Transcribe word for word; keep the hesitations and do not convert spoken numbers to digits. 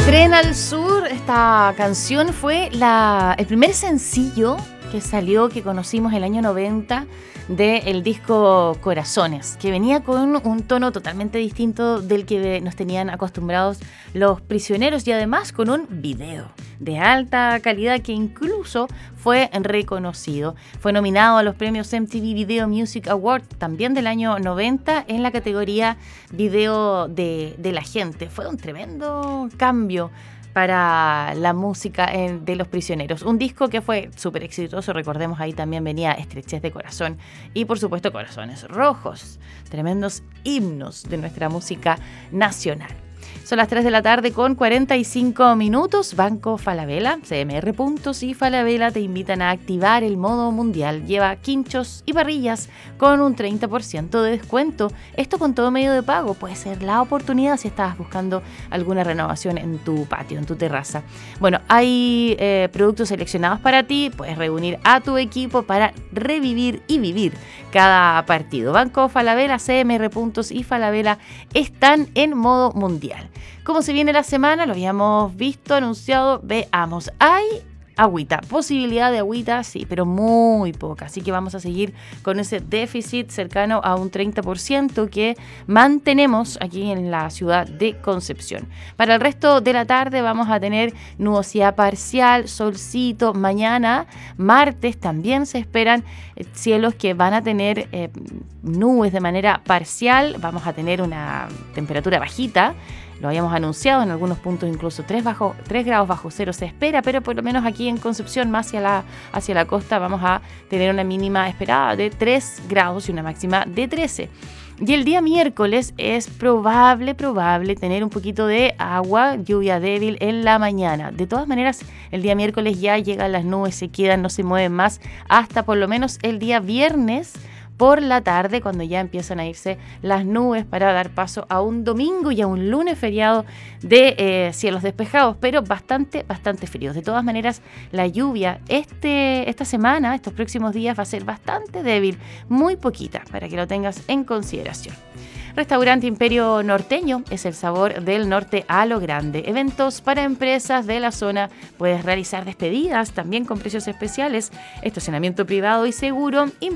Tren al Sur, esta canción fue la, el primer sencillo que salió, que conocimos el año noventa del disco Corazones, que venía con un tono totalmente distinto del que nos tenían acostumbrados Los Prisioneros y además con un video de alta calidad que incluso fue reconocido. Fue nominado a los premios M T V Video Music Award también del año noventa en la categoría Video de, de la Gente. Fue un tremendo cambio para la música de Los Prisioneros. Un disco que fue súper exitoso, recordemos, ahí también venía Estrechez de Corazón y por supuesto Corazones Rojos, tremendos himnos de nuestra música nacional. Son las tres de la tarde con cuarenta y cinco minutos. Banco Falabella, C M R Puntos y Falabella te invitan a activar el modo mundial. Lleva quinchos y parrillas con un treinta por ciento de descuento. Esto con todo medio de pago. Puede ser la oportunidad si estás buscando alguna renovación en tu patio, en tu terraza. Bueno, hay eh, productos seleccionados para ti. Puedes reunir a tu equipo para revivir y vivir cada partido. Banco Falabella, C M R Puntos y Falabella están en modo mundial. ¿Cómo se viene la semana? Lo habíamos visto, anunciado. Veamos. Hay agüita, posibilidad de agüita, sí, pero muy poca. Así que vamos a seguir con ese déficit cercano a un treinta por ciento que mantenemos aquí en la ciudad de Concepción. Para el resto de la tarde vamos a tener nubosidad parcial, solcito. Mañana, martes, también se esperan cielos que van a tener eh, nubes de manera parcial. Vamos a tener una temperatura bajita. Lo habíamos anunciado, en algunos puntos incluso tres grados bajo cero se espera, pero por lo menos aquí en Concepción, más hacia la, hacia la costa, vamos a tener una mínima esperada de tres grados y una máxima de trece. Y el día miércoles es probable, probable tener un poquito de agua, lluvia débil en la mañana. De todas maneras, el día miércoles ya llegan las nubes, se quedan, no se mueven más hasta por lo menos el día viernes por la tarde, cuando ya empiezan a irse las nubes para dar paso a un domingo y a un lunes feriado de eh, cielos despejados, pero bastante, bastante fríos. De todas maneras, la lluvia este, esta semana, estos próximos días, va a ser bastante débil, muy poquita, para que lo tengas en consideración. Restaurante Imperio Norteño es el sabor del norte a lo grande. Eventos para empresas de la zona. Puedes realizar despedidas también con precios especiales, estacionamiento privado y seguro.